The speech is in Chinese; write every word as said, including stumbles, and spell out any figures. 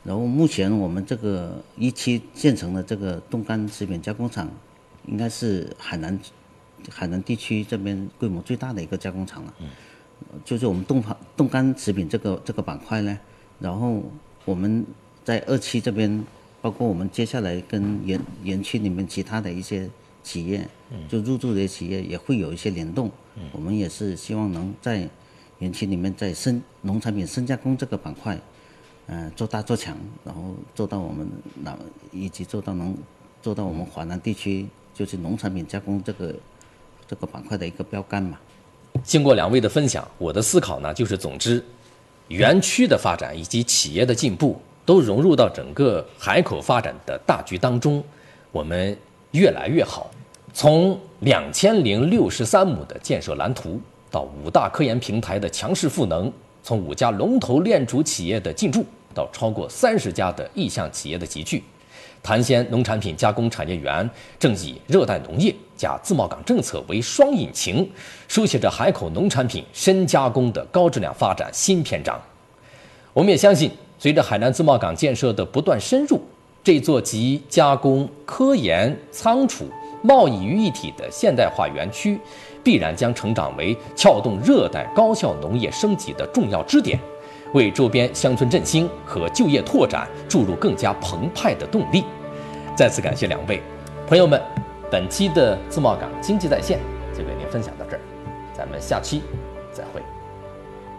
然后目前我们这个一期建成的这个冻干食品加工厂，应该是海南海南地区这边规模最大的一个加工厂了。嗯，就是我们冻冻干食品这个这个板块呢，然后我们在二期这边，包括我们接下来跟园园区里面其他的一些企业，就入驻的企业也会有一些联动。嗯，我们也是希望能在园区里面在深农产品深加工这个板块，呃，做大做强，然后做到我们南以及做到能做到我们华南地区就是农产品加工这个这个板块的一个标杆嘛。 经过两位的分享，我的思考呢，就是总之，园区的发展以及企业的进步都融入到整个海口发展的大局当中，我们越来越好。从两千零六十三亩的建设蓝图，到五大科研平台的强势赋能，从五家龙头炼乳企业的进驻，到超过三十家的意向企业的集聚，潭仙农产品加工产业园正以热带农业加自贸港政策为双引擎，书写着海口农产品深加工的高质量发展新篇章。我们也相信，随着海南自贸港建设的不断深入，这座集加工、科研、仓储、贸易于一体的现代化园区，必然将成长为撬动热带高效农业升级的重要支点，为周边乡村振兴和就业拓展注入更加澎湃的动力。再次感谢两位朋友们，本期的自贸港经济在线就给您分享到这儿，咱们下期再会。